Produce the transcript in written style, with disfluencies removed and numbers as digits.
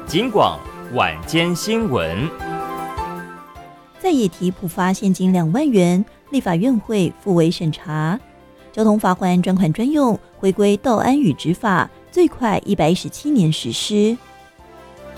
警广晚间新闻。 在野提普发现金2万元，立法院会复委审查。交通罚锾专款专用回归道安与执法，最快117年实施。